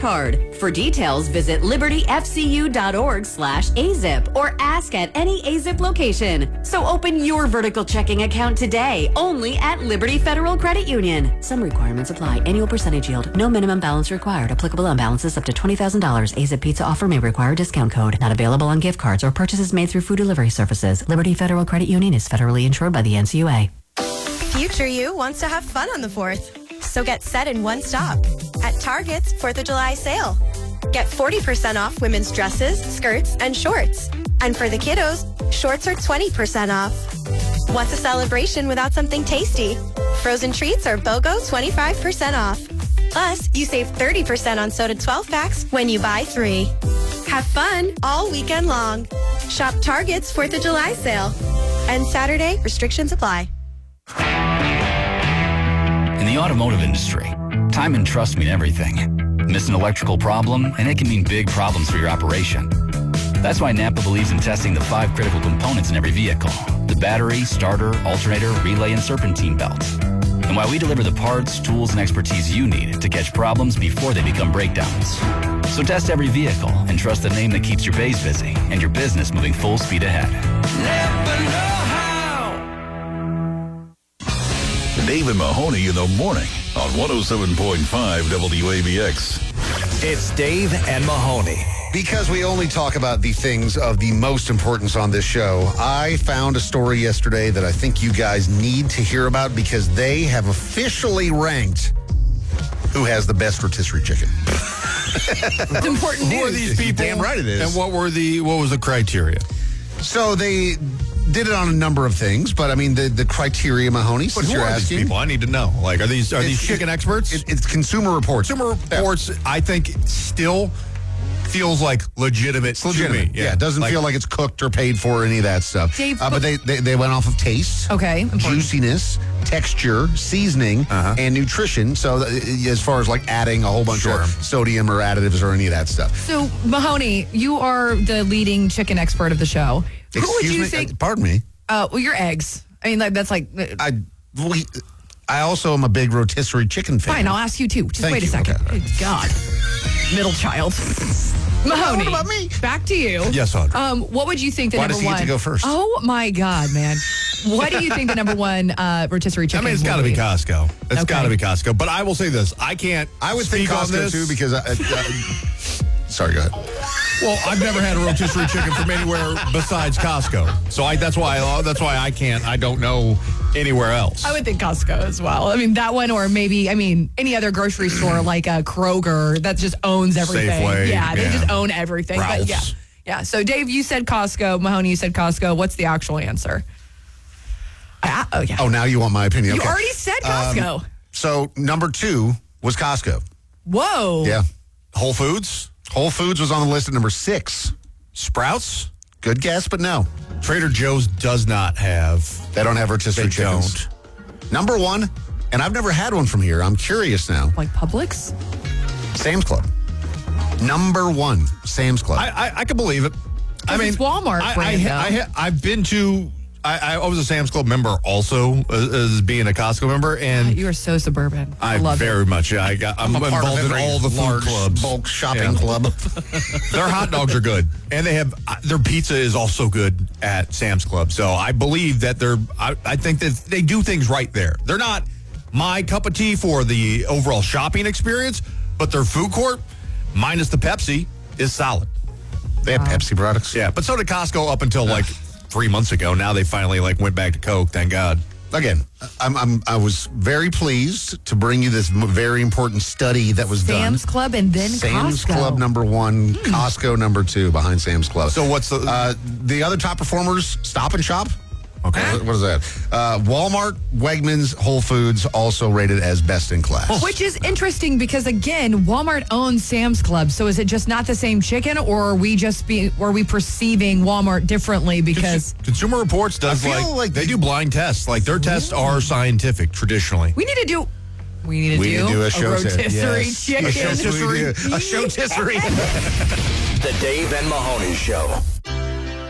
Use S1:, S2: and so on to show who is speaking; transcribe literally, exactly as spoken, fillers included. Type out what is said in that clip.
S1: card. For details, visit libertyfcu.org slash AZIP or ask at any AZIP location. So open your vertical checking account today, only at Liberty Federal Credit Union. Some requirements apply. Annual percentage yield. No minimum balance required. Applicable on balances up to twenty thousand dollars. AZIP Pizza offer may require discount code. Not available on gift cards or purchases made through food delivery services. Liberty Federal Credit Union is federally insured by the N C U A.
S2: Future you wants to have fun on the fourth. So get set in one stop at Target's fourth of July sale. Get forty percent off women's dresses, skirts, and shorts. And for the kiddos, shorts are twenty percent off. What's a celebration without something tasty? Frozen treats are BOGO twenty-five percent off. Plus, you save thirty percent on soda twelve packs when you buy three. Have fun all weekend long. Shop Target's fourth of July sale. And Saturday, restrictions apply.
S3: In the automotive industry, time and trust mean everything. Miss an electrical problem, and it can mean big problems for your operation. That's why Napa believes in testing the five critical components in every vehicle: the battery, starter, alternator, relay, and serpentine belts. And why we deliver the parts, tools, and expertise you need to catch problems before they become breakdowns. So test every vehicle and trust the name that keeps your bays busy and your business moving full speed ahead. Napa know-how.
S4: Dave and Mahoney in the morning on one oh seven point five W A B X.
S5: It's Dave and Mahoney.
S6: Because we only talk about the things of the most importance on this show, I found a story yesterday that I think you guys need to hear about because they have officially ranked who has the best rotisserie chicken.
S7: It's important news.
S8: Who are these people?
S6: Damn right it is.
S8: And what were the what was the criteria?
S6: So they did it on a number of things, but I mean the, the criteria, Mahoney,
S8: But
S6: since
S8: who
S6: you're
S8: are
S6: asking.
S8: these people? I need to know. Like, are these are
S6: It's-
S8: these chicken experts?
S6: It, it's Consumer Reports.
S8: Consumer Reports, I think, still feels like legitimate.
S6: It's legitimate.
S8: To me.
S6: Yeah, it doesn't feel like it's cooked or paid for or any of that stuff.
S7: Dave,
S6: uh, but they, they they went off of taste,
S7: Okay. important.
S6: juiciness, texture, seasoning,
S8: Uh-huh.
S6: and nutrition. So th- as far as like adding a whole bunch
S8: Sure.
S6: of sodium or additives or any of that stuff.
S7: So, Mahoney, you are the leading chicken expert of the show. Who would
S6: Excuse
S7: you
S6: me?
S7: think?
S6: Uh, pardon me.
S7: Uh, well, your eggs. I mean, like, that's like. uh,
S6: I we, I also am a big rotisserie chicken fan.
S7: Fine, I'll ask you too. Just
S6: Thank
S7: wait a
S6: you.
S7: second.
S6: Okay.
S7: Good God. Middle child. Mahoney.
S6: What about me?
S7: Back to you.
S8: Yes, Audrey.
S7: Um, what would you think the
S6: Why
S7: number
S6: does he get
S7: one?
S6: to go first?
S7: Oh my God, man! What do you think the number one uh, rotisserie
S8: I
S7: chicken?
S8: mean, it's
S7: will
S8: got to be
S7: be?
S8: Costco. It's
S7: Okay.
S8: got to be Costco. But I will say this: I can't.
S6: I would
S8: speak
S6: think
S8: on
S6: Costco
S8: this.
S6: too because I, uh, sorry, go ahead.
S8: Well, I've never had a rotisserie chicken from anywhere besides Costco, so I, that's why I, that's why I can't. I don't know anywhere else.
S7: I would think Costco as well. I mean, that one, or maybe, I mean, any other grocery store like a Kroger that just owns everything.
S8: Safeway,
S7: yeah, they
S8: yeah.
S7: just own everything. But
S8: Ralph's.
S7: yeah, yeah. So, Dave, you said Costco. Mahoney, you said Costco. What's the actual answer? I, oh, yeah.
S6: Oh, now you want my opinion?
S7: you
S6: Okay.
S7: already said Costco.
S6: Um, so number two was Costco.
S7: Whoa.
S6: Yeah.
S8: Whole Foods,
S6: Whole Foods was on the list at number six.
S8: Sprouts,
S6: Good guess, but no.
S8: Trader Joe's does not have.
S6: They don't have rotisserie
S8: They
S6: chickens. Number one, and I've never had one from here. I'm curious now.
S7: Like Publix?
S6: Sam's Club. Number one, Sam's Club.
S8: I I, I can believe it. I mean,
S7: it's Walmart
S8: I,
S7: brand,
S8: I,
S7: though.
S8: I, I, I've been to. I, I was a Sam's Club member also, as, as being a Costco member, and
S7: You are so suburban. I,
S8: I
S7: love
S8: very
S7: it.
S8: much. I got. I'm,
S6: I'm a part of
S8: involved in
S6: every
S8: all the food
S6: large
S8: clubs.
S6: bulk shopping
S8: Yeah.
S6: club.
S8: Their hot dogs are good, and they have uh, their pizza is also good at Sam's Club. So I believe that they're. I, I think that they do things right there. They're not my cup of tea for the overall shopping experience, but their food court, minus the Pepsi, is solid.
S6: They have Pepsi products.
S8: Yeah, but so did Costco up until like three months ago. Now they finally like went back to Coke. Thank God.
S6: Again, I'm, I'm, I was very pleased to bring you this m- very important study that was
S7: Sam's
S6: done.
S7: Club and then
S6: Sam's
S7: Costco.
S6: Club number one, Costco number two behind Sam's Club.
S8: So what's the-
S6: uh, the other top performers? Stop and Shop.
S8: Okay.
S6: What, what is that? Uh, Walmart, Wegmans, Whole Foods also rated as best in class.
S7: Which is interesting because, again, Walmart owns Sam's Club. So is it just not the same chicken, or are we just be, are we perceiving Walmart differently because
S8: Consumer Reports does
S6: I feel
S8: like,
S6: like
S8: they
S6: the-
S8: do blind tests. Like their tests are scientific traditionally.
S7: we need to do we need to
S6: We
S7: do,
S6: need to do a show test.
S7: rotisserie
S6: Yes.
S7: chicken.
S6: A show- A show-tisserie.
S5: The Dave and Mahoney Show.